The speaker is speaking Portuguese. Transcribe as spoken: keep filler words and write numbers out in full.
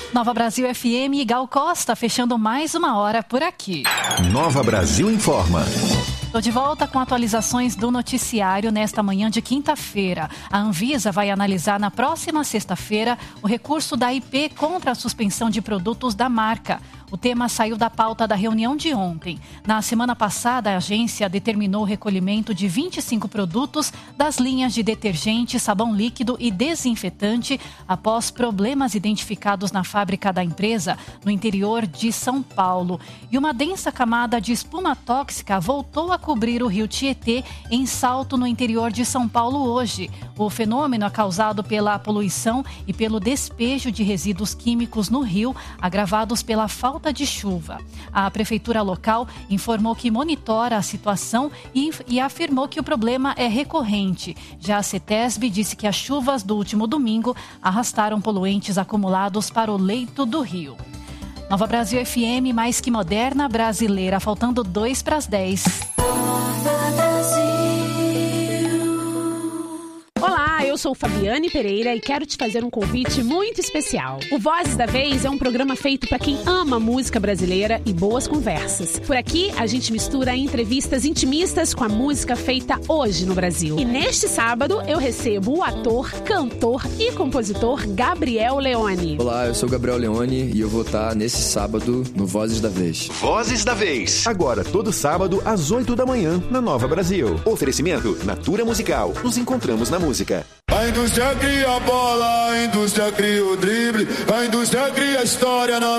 Nova Brasil F M e Gal Costa fechando mais uma hora por aqui. Nova Brasil informa. Estou de volta com atualizações do noticiário nesta manhã de quinta-feira. A Anvisa vai analisar na próxima sexta-feira o recurso da I P contra a suspensão de produtos da marca. O tema saiu da pauta da reunião de ontem. Na semana passada, a agência determinou o recolhimento de vinte e cinco produtos das linhas de detergente, sabão líquido e desinfetante após problemas identificados na fábrica da empresa no interior de São Paulo. E uma densa camada de espuma tóxica voltou a cobrir o rio Tietê em Salto, no interior de São Paulo hoje. O fenômeno é causado pela poluição e pelo despejo de resíduos químicos no rio, agravados pela falta de chuva. A prefeitura local informou que monitora a situação e, e afirmou que o problema é recorrente. Já a CETESB disse que as chuvas do último domingo arrastaram poluentes acumulados para o leito do rio. Nova Brasil F M, mais que moderna, brasileira, faltando dois para as dez. Olá, eu sou Fabiane Pereira e quero te fazer um convite muito especial. O Vozes da Vez é um programa feito para quem ama música brasileira e boas conversas. Por aqui, a gente mistura entrevistas intimistas com a música feita hoje no Brasil. E neste sábado, eu recebo o ator, cantor e compositor Gabriel Leone. Olá, eu sou Gabriel Leone e eu vou estar nesse sábado no Vozes da Vez. Vozes da Vez. Agora, todo sábado, às oito da manhã, na Nova Brasil. Oferecimento Natura Musical. Nos encontramos na música. A indústria cria a bola, a indústria cria o drible, a indústria cria a história na